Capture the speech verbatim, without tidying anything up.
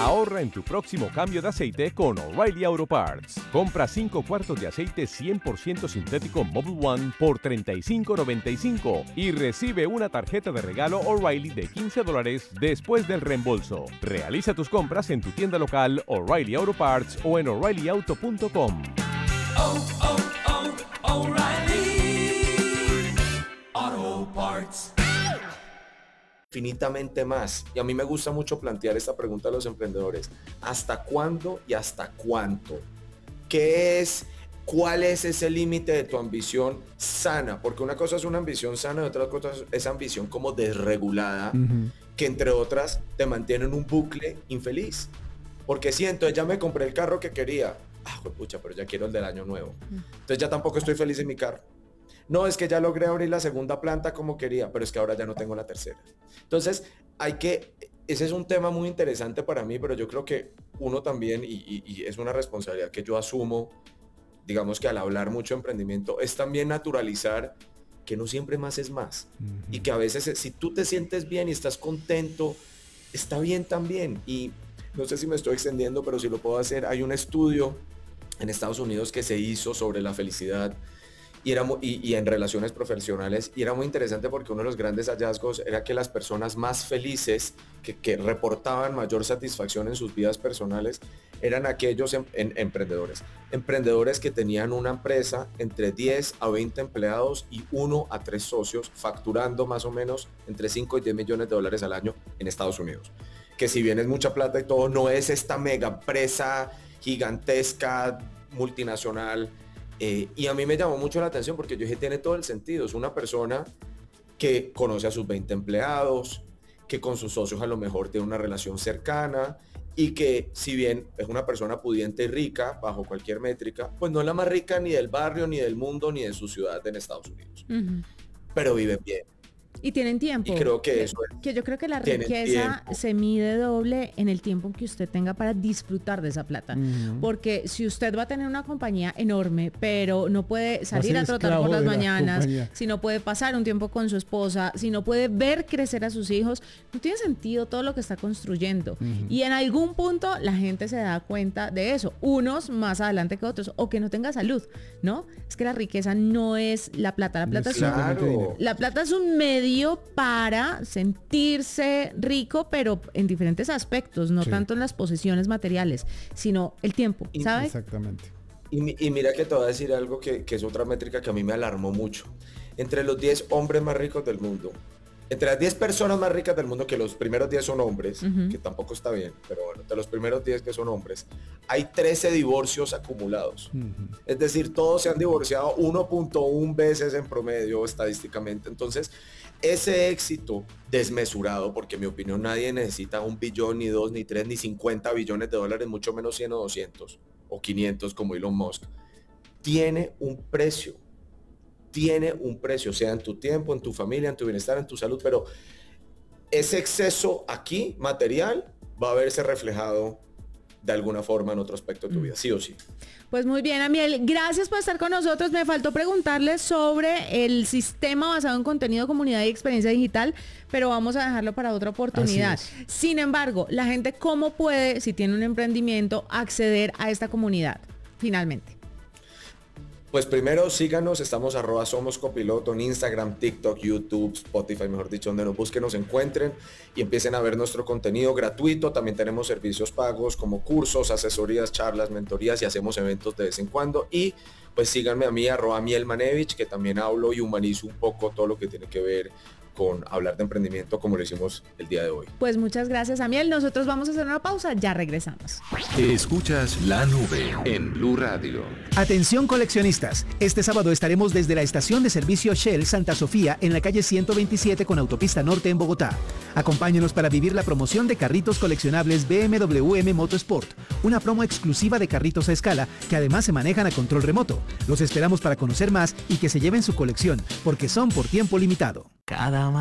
Ahorra en tu próximo cambio de aceite con O'Reilly Auto Parts. Compra cinco cuartos de aceite cien por ciento sintético Mobil One por treinta y cinco noventa y cinco y recibe una tarjeta de regalo O'Reilly de quince dólares después del reembolso. Realiza tus compras en tu tienda local O'Reilly Auto Parts o en o'Reilly auto punto com. Oh, oh, oh, O'Reilly Auto Parts. Infinitamente más. Y a mí me gusta mucho plantear esta pregunta a los emprendedores. ¿Hasta cuándo y hasta cuánto? ¿Qué es? ¿Cuál es ese límite de tu ambición sana? Porque una cosa es una ambición sana y otra cosa es ambición como desregulada, uh-huh. que entre otras te mantiene en un bucle infeliz. Porque siento, ya me compré el carro que quería. Ah, pucha, pero ya quiero el del año nuevo. Uh-huh. Entonces ya tampoco estoy feliz en mi carro. No, es que ya logré abrir la segunda planta como quería, pero es que ahora ya no tengo la tercera. Entonces, hay que, ese es un tema muy interesante para mí, pero yo creo que uno también, y, y, y es una responsabilidad que yo asumo, digamos que al hablar mucho de emprendimiento, es también naturalizar que no siempre más es más. Uh-huh. Y que a veces, si tú te sientes bien y estás contento, está bien también. Y no sé si me estoy extendiendo, pero si lo puedo hacer, hay un estudio en Estados Unidos que se hizo sobre la felicidad Y, era, y, y en relaciones profesionales, y era muy interesante porque uno de los grandes hallazgos era que las personas más felices, que, que reportaban mayor satisfacción en sus vidas personales, eran aquellos em, en, emprendedores, emprendedores que tenían una empresa entre diez a veinte empleados y uno a tres socios, facturando más o menos entre cinco y diez millones de dólares al año en Estados Unidos. Que si bien es mucha plata y todo, no es esta mega empresa gigantesca, multinacional. Eh, y a mí me llamó mucho la atención porque yo dije, tiene todo el sentido. Es una persona que conoce a sus veinte empleados, que con sus socios a lo mejor tiene una relación cercana y que si bien es una persona pudiente y rica, bajo cualquier métrica, pues no es la más rica ni del barrio, ni del mundo, ni de su ciudad en Estados Unidos. Uh-huh. Pero vive bien. Y tienen tiempo. Y creo que eso es. Que yo creo que la riqueza tiempo. se mide doble en el tiempo que usted tenga para disfrutar de esa plata. Uh-huh. Porque si usted va a tener una compañía enorme, pero no puede salir a trotar por las mañanas, si no puede pasar un tiempo con su esposa, si no puede ver crecer a sus hijos, no tiene sentido todo lo que está construyendo. Uh-huh. Y en algún punto la gente se da cuenta de eso. Unos más adelante que otros, o que no tenga salud, ¿no? Es que la riqueza no es la plata. La plata, claro. es, un, la plata es un medio para sentirse rico, pero en diferentes aspectos, no sí. tanto en las posesiones materiales, sino el tiempo, ¿sabes? Exactamente. Y, y mira que te voy a decir algo que, que es otra métrica que a mí me alarmó mucho. Entre los diez hombres más ricos del mundo, entre las diez personas más ricas del mundo, que los primeros diez son hombres, uh-huh. que tampoco está bien, pero bueno, de los primeros diez que son hombres, hay trece divorcios acumulados. Uh-huh. Es decir, todos se han divorciado uno punto uno veces en promedio estadísticamente. Entonces, ese éxito desmesurado, porque en mi opinión nadie necesita un billón, ni dos, ni tres, ni cincuenta billones de dólares, mucho menos cien o doscientos o quinientos como Elon Musk, tiene un precio. Tiene un precio, sea en tu tiempo, en tu familia, en tu bienestar, en tu salud, pero ese exceso aquí, material, va a verse reflejado de alguna forma en otro aspecto de tu vida, sí o sí. Pues muy bien, Amiel, gracias por estar con nosotros. Me faltó preguntarles sobre el sistema basado en contenido, comunidad y experiencia digital, pero vamos a dejarlo para otra oportunidad. Sin embargo, la gente, ¿cómo puede, si tiene un emprendimiento, acceder a esta comunidad, finalmente? Pues primero síganos, estamos arroba Somos Copiloto en Instagram, TikTok, YouTube, Spotify, mejor dicho, donde nos busquen, nos encuentren y empiecen a ver nuestro contenido gratuito. También tenemos servicios pagos como cursos, asesorías, charlas, mentorías y hacemos eventos de vez en cuando. Y pues síganme a mí, arroba Mielmanevich, que también hablo y humanizo un poco todo lo que tiene que ver con hablar de emprendimiento como lo hicimos el día de hoy. Pues muchas gracias, Amiel. Nosotros vamos a hacer una pausa, ya regresamos. Escuchas La Nube en Blue Radio. Atención coleccionistas, este sábado estaremos desde la estación de servicio Shell Santa Sofía en la calle ciento veintisiete con Autopista Norte en Bogotá. Acompáñenos para vivir la promoción de carritos coleccionables B M W M Motorsport, una promo exclusiva de carritos a escala que además se manejan a control remoto. Los esperamos para conocer más y que se lleven su colección, porque son por tiempo limitado. Cada